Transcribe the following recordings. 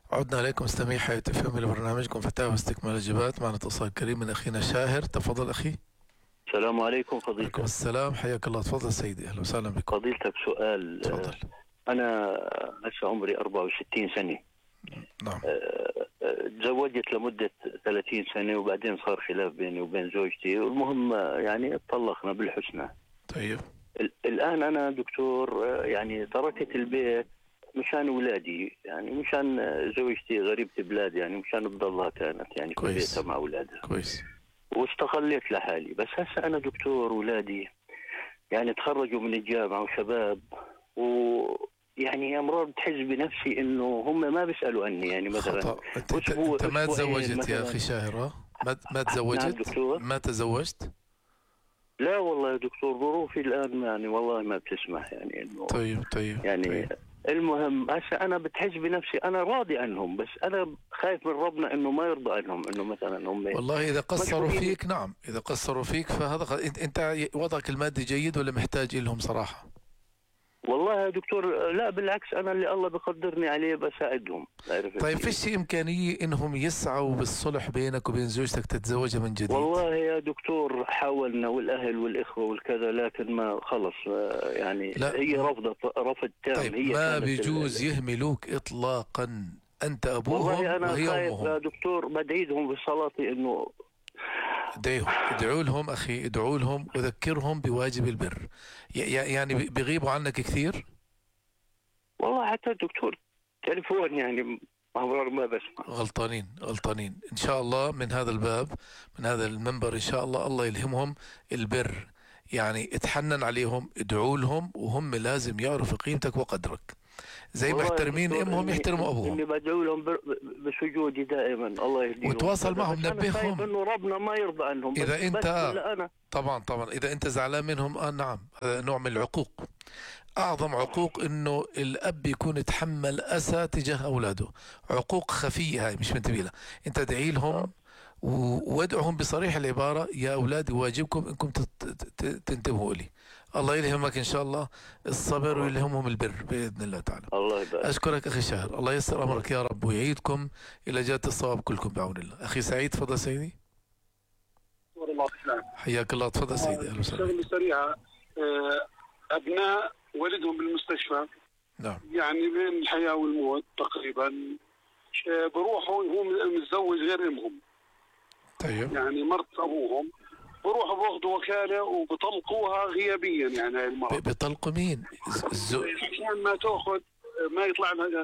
عدنا عليكم مستمعي حياة FM لبرنامجكم فتاوى واستكمال الإجابات. معنا اتصال كريم من أخينا شاهر. تفضل أخي. السلام عليكم فضيلتك. عليكم السلام، حياك الله. تفضل سيدي، أهلا وسهلا بكم. فضيلتك سؤال. تفضل. أنا هسه عمري 64 سنة. نعم. تزوجت لمدة 30 سنة وبعدين صار خلاف بيني وبين زوجتي، والمهم يعني اتطلقنا بالحسنى. طيب. الآن أنا دكتور، يعني تركت البيت مشان أولادي، يعني مشان زوجتي غريبة بلاد، يعني مشان تضلها كانت يعني في بيتها مع أولادها. كويس. واستقليت لحالي. بس هسه أنا دكتور، أولادي يعني تخرجوا من الجامعة وشباب، ويعني أمرار بتحس بنفسي إنه هم ما بيسألوا عني، يعني مثلا خطأ. أنت ما تزوجت يا أخي شاهر؟ ما تزوجت؟ نعم دكتور. ما تزوجت؟ لا والله يا دكتور، ظروفي الآن يعني والله ما بتسمح، يعني إنه طيب يعني طيب. المهم هسه أنا بتحس بنفسي أنا راضي عنهم، بس أنا خايف من ربنا إنه ما يرضى عنهم، إنه مثلا هم والله إذا قصروا مشغولين. فيك، نعم، إذا قصروا فيك فهذا أنت وضعك المادي جيد ولا محتاج لهم صراحة؟ والله يا دكتور لا بالعكس، أنا اللي الله بقدرني عليه بساعدهم. طيب فيش إمكانية إنهم يسعوا بالصلح بينك وبين زوجتك تتزوجها من جديد؟ والله يا دكتور حاولنا، والأهل والإخوة والكذا، لكن ما خلص يعني لا. هي رفض تام. طيب هي ما بيجوز يهملوك إطلاقا. أنت أبوهم والله أنا وهي خايف أمهم. يا دكتور، بدعيهم بصلاتي إنه ادعوا لهم أخي، ادعوا لهم وذكرهم بواجب البر. يعني بيغيبوا عنك كثير؟ والله حتى الدكتور تليفون يعني ما بسمع. غلطانين. إن شاء الله من هذا الباب، من هذا المنبر، إن شاء الله يلهمهم البر. يعني اتحنن عليهم، ادعوا لهم، وهم لازم يعرفوا قيمتك وقدرك زي ما محترمين امهم يحترموا ابوهم. اني بدعو لهم بسجودي دائما الله يهديهم، وتواصل معهم، نبههم. انه ربنا ما يرضى عنهم. اذا انت أنا طبعا اذا انت زعلان منهم، نعم، هذا نوع من العقوق. اعظم عقوق انه الاب يكون يتحمل اسى تجاه اولاده. عقوق خفيه هاي مش منتبه لها. انت ادعي لهم وادعهم بصريح العبارة: يا أولادي واجبكم إنكم تنتبهوا لي. الله يلهمك إن شاء الله الصبر ويلهمهم البر بإذن الله تعالى. الله يبارك. أشكرك أخي شهر، الله يسر أمرك يا رب ويعيدكم إلى جهة الصواب كلكم بعون الله. أخي سعيد تفضل سيدي. حياك الله، تفضل سيدي. أهلا وسهلا. سريعة. أبناء والدهم بالمستشفى، نعم، يعني بين الحياة والموت تقريبا. بروحوا، هو متزوج غير أمهم، طيب، يعني مرت أبوهم، بروحوا بأخذوا وكالة وبطلقوها غيابيا. يعني هاي المرة بيطلقوا مين؟ عشان ما تأخذ، ما يطلع لها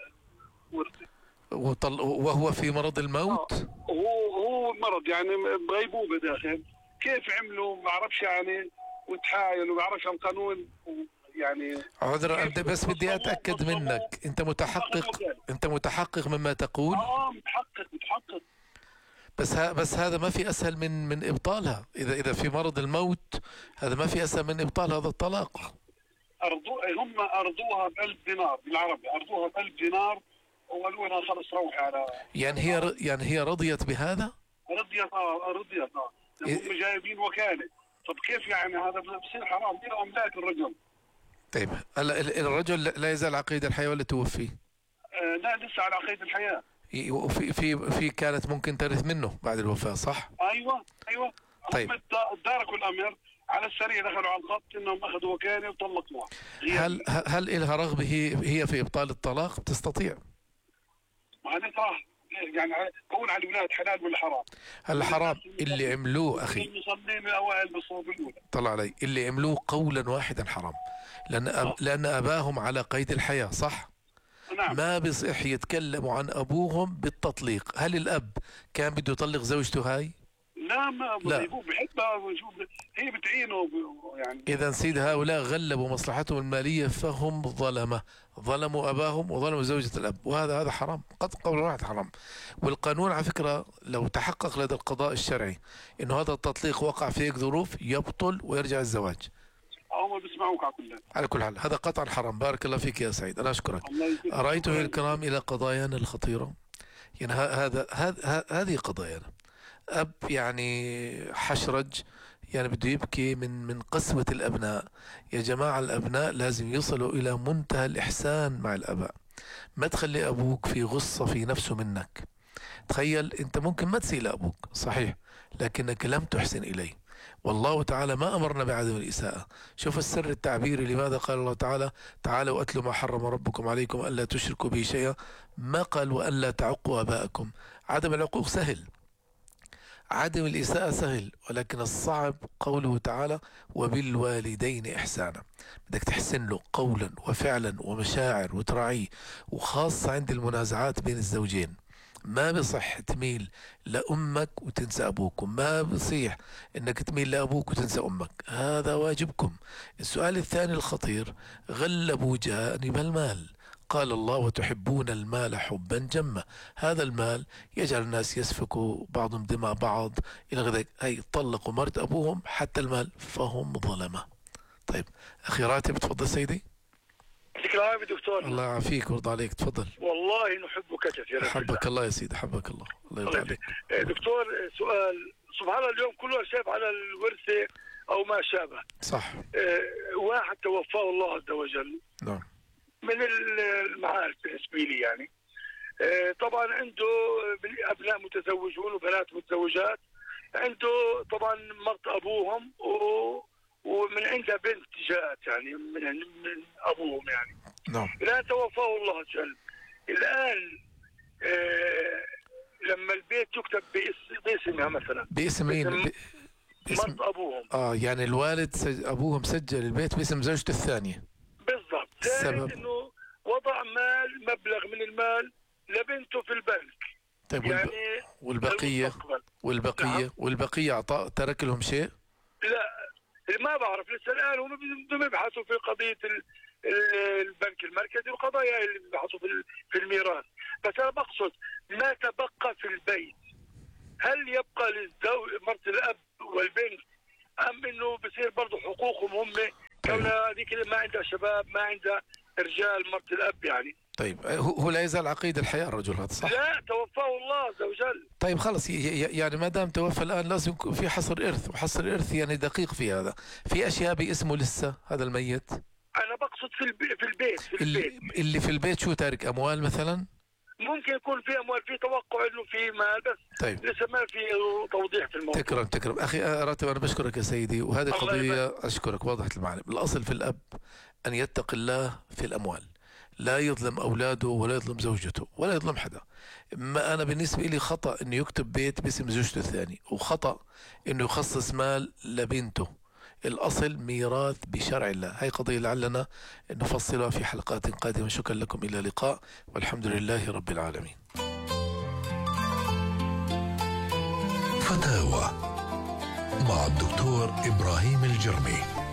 وهو في مرض الموت. هو مرض يعني بغيبوبة داخل. كيف عملوا ما بعرفش يعني، وتحايلوا ما بعرفش القانون يعني. عذرا بس بدي أتأكد منك، أنت متحقق مما تقول؟ متحقق. بس هذا ما في أسهل من إبطالها. إذا في مرض الموت، هذا ما في أسهل من إبطال هذا الطلاق. هم أرضوها ب1000 دينار بالعربي، أرضوها ب1000 دينار وقالوا لها خلص روحي على. يعني هي رضيت بهذا؟ رضيت. هم جايبين وكالة. طب كيف يعني هذا بصير حرام؟ دي أملاك الرجل. طيب هلا الرجل لا يزال على قيد الحياة ولا توفي؟ لا لسه على قيد الحياة. وفي كانت ممكن ترث منه بعد الوفاة، صح؟ ايوه. طيب. هم تداركوا الامر على السريع، دخلوا على الخط انهم اخذوا وكاله وطلقوها. هل إلها رغبة هي في ابطال الطلاق؟ بتستطيع؟ وهذا صح، يعني كون على الولاد حلال ولا حرام؟ الحرام اللي عملوه اخي، المصلين الاوائل بالصوب الاولى، طلع علي اللي عملوه قولا واحدا حرام، لان اباهم على قيد الحياة، صح؟ نعم. ما بيصح يتكلموا عن ابوهم بالتطليق. هل الاب كان بده يطلق زوجته هاي؟ لا، ما بحبها، هي بتعينه يعني. اذا سيد هؤلاء غلبوا مصلحتهم المالية، فهم ظلموا اباهم وظلموا زوجة الاب، وهذا حرام، قول واحد حرام. والقانون على فكرة لو تحقق لدى القضاء الشرعي انه هذا التطليق وقع في هيك ظروف، يبطل ويرجع الزواج. هم بيسمعوك على كل حال هذا قطعا حرام. بارك الله فيك يا سعيد، أنا أشكرك. أرأيتم الكرام إلى قضايانا الخطيرة. يعني هذه قضايانا. أب يعني حشرج، يعني بده يبكي من قسوة الأبناء. يا جماعة الأبناء لازم يصلوا إلى منتهى الإحسان مع الآباء. ما تخلي أبوك في غصة في نفسه منك. تخيل أنت ممكن ما تسيء لأبوك صحيح، لكنك لم تحسن إليه. والله تعالى ما أمرنا بعدم الإساءة. شوف السر التعبيري، لماذا قال الله تعالى تعالوا أتلوا ما حرم ربكم عليكم ألا تشركوا به شيئا، ما قال وألا تعقوا آباءكم. عدم العقوق سهل، عدم الإساءة سهل، ولكن الصعب قوله تعالى وبالوالدين إحسانا. بدك تحسن له قولا وفعلا ومشاعر وتراعيه، وخاصة عند المنازعات بين الزوجين. ما بصح تميل لأمك وتنسى أبوك، وما بصيح إنك تميل لأبوك وتنسى أمك، هذا واجبكم. السؤال الثاني الخطير، غلبوا جانب المال. قال الله وتحبون المال حبا جما. هذا المال يجعل الناس يسفكوا بعضهم دماء بعض إلى غير ذلك. هي طلقوا مرت أبوهم حتى المال، فهم ظلمة. طيب أخي راتب، تفضل سيدي. يعطيك العافية دكتور. الله يعافيك ويرضى عليك، تفضل. والله نحبك كثيرا. حبك الله يا سيدي، حبك الله، الله يرضى عليك. دكتور سؤال، سبحان الله اليوم كله شايف على الورثة أو ما شابه. صح. واحد توفاه الله عز وجل. نعم. من المعارف بالنسبة لي يعني. طبعا عنده أبناء متزوجون وبنات متزوجات. عنده طبعا مرت أبوهم ومن عندها بنت جاءت يعني من أبوهم يعني. نعم. الآن توفاه الله عز وجل. الآن لما البيت يكتب باسمها مثلا، باسم مين؟ باسم مرت أبوهم. يعني الوالد أبوهم سجل البيت باسم زوجته الثانية. بالضبط. السبب إنه وضع مبلغ من المال لبنته في البنك. طيب يعني والبقية أعطاه، ترك لهم شيء؟ لا ما بعرف لسه. الآن هم بدهم يبحثوا في قضية البنك المركزي وقضايا اللي بيبحثوا في الميراث. بس أنا بقصد ما تبقى في البيت، هل يبقى للزوج مرت الأب والبنت، أم إنه بصير برضه حقوقهم هم كونها هذيك ما عندها شباب، ما عندها رجال مرت الأب يعني. طيب هو لا يزال عقيد الحياة الرجل هذا، صح؟ لا توفاه الله عز وجل. طيب خلص، يعني ما دام توفى الآن لازم يكون في حصر إرث، وحصر الإرث يعني دقيق في هذا. في أشياء باسمه لسه هذا الميت؟ أنا بقصد في البيت. اللي في البيت شو تارك؟ أموال مثلا؟ ممكن يكون في أموال، في توقع إنه في مال، بس طيب لسه ما في توضيح في الموضوع. تكرم أخي راتب، أنا بشكرك يا سيدي، وهذه قضية أشكرك واضحة المعالم. الأصل في الأب أن يتقي الله في الأموال، لا يظلم أولاده ولا يظلم زوجته ولا يظلم حدا. ما أنا بالنسبة لي خطأ إنه يكتب بيت باسم زوجته الثاني، وخطأ إنه يخصص مال لبنته. الأصل ميراث بشرع الله. هاي قضية لعلنا نفصلها في حلقات قادمة. شكرا لكم، إلى اللقاء، والحمد لله رب العالمين. فتاوى مع الدكتور إبراهيم الجرمي.